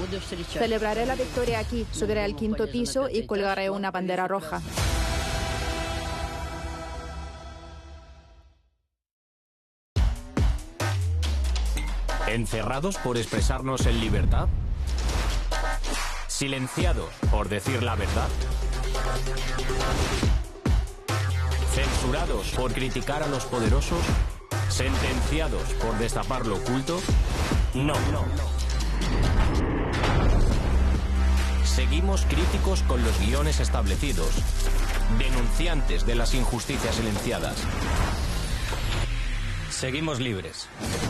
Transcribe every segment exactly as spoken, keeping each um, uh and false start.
Celebraré la victoria aquí, subiré al quinto piso y colgaré una bandera roja. ¿Encerrados por expresarnos en libertad? ¿Silenciados por decir la verdad? ¿Censurados por criticar a los poderosos? ¿Sentenciados por destapar lo oculto? No, no. Seguimos críticos con los guiones establecidos, denunciantes de las injusticias silenciadas. Seguimos libres.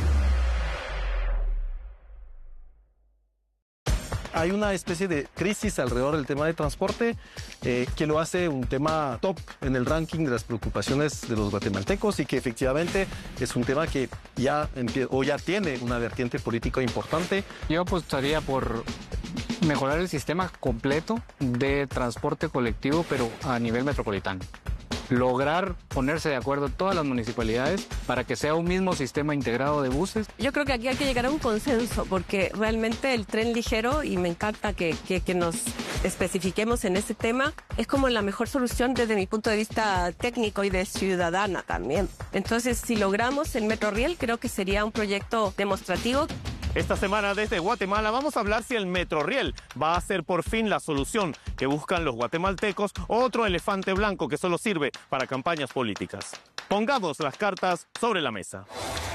Hay una especie de crisis alrededor del tema de transporte eh, que lo hace un tema top en el ranking de las preocupaciones de los guatemaltecos y que efectivamente es un tema que ya, o ya tiene una vertiente política importante. Yo apostaría por mejorar el sistema completo de transporte colectivo, pero a nivel metropolitano. Lograr ponerse de acuerdo todas las municipalidades para que sea un mismo sistema integrado de buses. Yo creo que aquí hay que llegar a un consenso porque realmente el tren ligero, y me encanta que, que, que nos especifiquemos en este tema, es como la mejor solución desde mi punto de vista técnico y de ciudadana también. Entonces, si logramos el Metrorail, creo que sería un proyecto demostrativo. Esta semana desde Guatemala vamos a hablar si el Metrorail va a ser por fin la solución que buscan los guatemaltecos o otro elefante blanco que solo sirve para campañas políticas. Pongamos las cartas sobre la mesa.